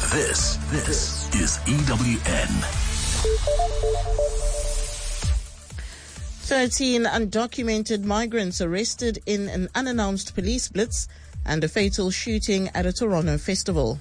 This is EWN. 13 undocumented migrants arrested in an unannounced police blitz and a fatal shooting at a Toronto festival.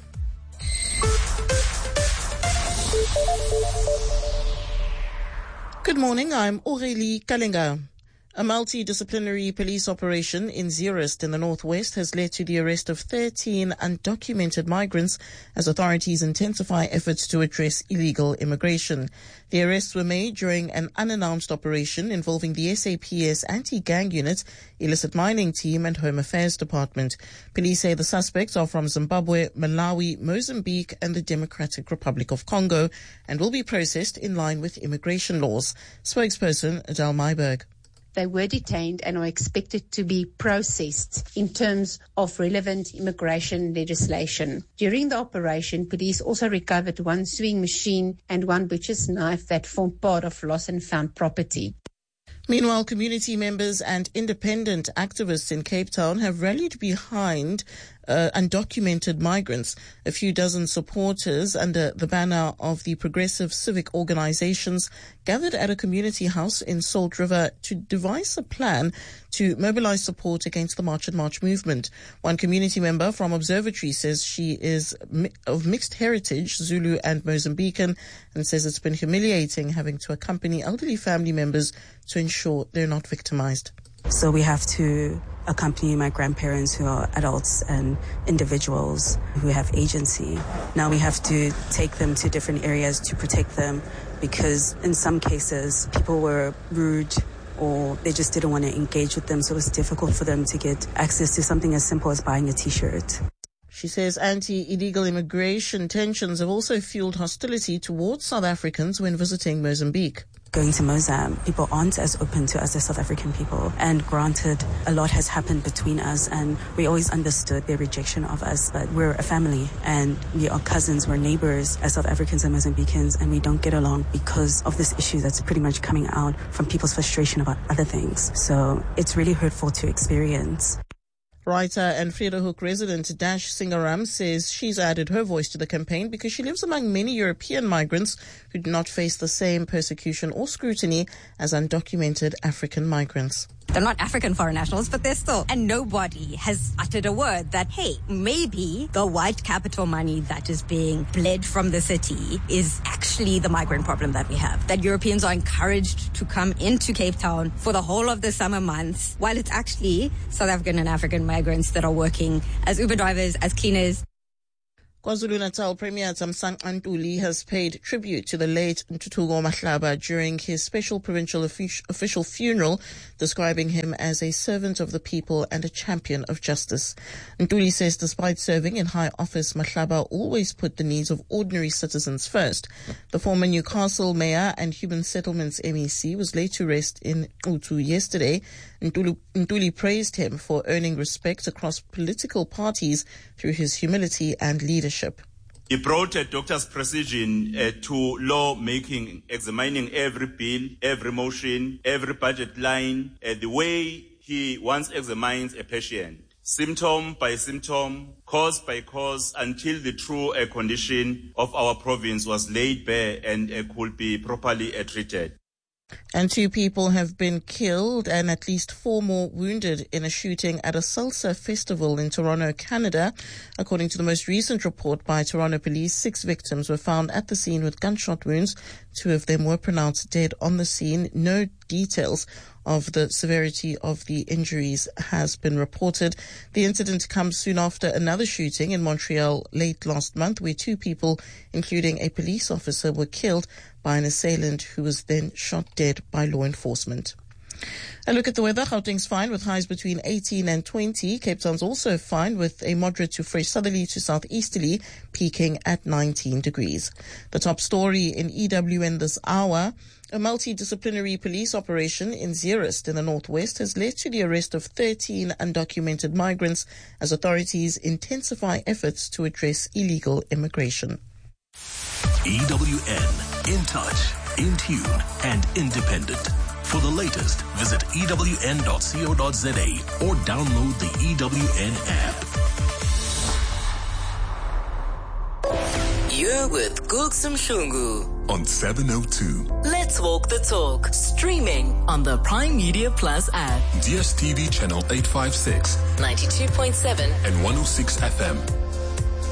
Good morning, I'm Aurélie Kalenga. A multidisciplinary police operation in Zeerust in the northwest has led to the arrest of 13 undocumented migrants as authorities intensify efforts to address illegal immigration. The arrests were made during an unannounced operation involving the SAPS anti-gang unit, illicit mining team and Home Affairs Department. Police say the suspects are from Zimbabwe, Malawi, Mozambique and the Democratic Republic of Congo and will be processed in line with immigration laws. Spokesperson Adele Myberg. They were detained and are expected to be processed in terms of relevant immigration legislation. During the operation, police also recovered one sewing machine and one butcher's knife that formed part of lost and found property. Meanwhile, community members and independent activists in Cape Town have rallied behind undocumented migrants. A few dozen supporters under the banner of the Progressive Civic Organizations gathered at a community house in Salt River to devise a plan to mobilize support against the March and March movement. One community member from Observatory says she is of mixed heritage, Zulu and Mozambican, and says it's been humiliating having to accompany elderly family members to ensure they're not victimized. So we have to accompany my grandparents who are adults and individuals who have agency. Now we have to take them to different areas to protect them because in some cases people were rude or they just didn't want to engage with them, so it was difficult for them to get access to something as simple as buying a t-shirt. She says anti-illegal immigration tensions have also fueled hostility towards South Africans when visiting Mozambique. Going to Mozambique, people aren't as open to us as South African people. And granted, a lot has happened between us and we always understood their rejection of us, but we're a family and we are cousins, we're neighbors as South Africans and Mozambicans, and we don't get along because of this issue that's pretty much coming out from people's frustration about other things. So it's really hurtful to experience. Writer and Vredehuk resident Dash Singaram says she's added her voice to the campaign because she lives among many European migrants who do not face the same persecution or scrutiny as undocumented African migrants. They're not African foreign nationals, but they're still. And nobody has uttered a word that, hey, maybe the white capital money that is being bled from the city is actually the migrant problem that we have. That Europeans are encouraged to come into Cape Town for the whole of the summer months, while it's actually South African and African migrants that are working as Uber drivers, as cleaners. KwaZulu-Natal Premier Thamsanqa Ntuli has paid tribute to the late Ntuthuko Mahlaba during his special provincial official funeral, describing him as a servant of the people and a champion of justice. Ntuli says despite serving in high office, Mahlaba always put the needs of ordinary citizens first. The former Newcastle mayor and Human Settlements MEC was laid to rest in Utu yesterday. Ntuli praised him for earning respect across political parties through his humility and leadership. He brought a doctor's precision to law-making, examining every bill, every motion, every budget line, the way he once examines a patient, symptom by symptom, cause by cause, until the true condition of our province was laid bare and could be properly treated. And 2 people have been killed and at least 4 more wounded in a shooting at a salsa festival in Toronto, Canada. According to the most recent report by Toronto Police, 6 victims were found at the scene with gunshot wounds. 2 of them were pronounced dead on the scene. No details of the severity of the injuries has been reported. The incident comes soon after another shooting in Montreal late last month where 2 people, including a police officer, were killed by an assailant who was then shot dead by law enforcement. A look at the weather. Gauteng's fine with highs between 18 and 20. Cape Town's also fine with a moderate to fresh southerly to southeasterly, peaking at 19 degrees. The top story in EWN this hour. A multidisciplinary police operation in Zeerust in the northwest has led to the arrest of 13 undocumented migrants as authorities intensify efforts to address illegal immigration. EWN, in touch, in tune, and independent. For the latest, visit ewn.co.za or download the EWN app. You're with Gugsum Shungu on 702. Let's walk the talk. Streaming on the Prime Media Plus app. DSTV channel 856, 92.7 and 106 FM.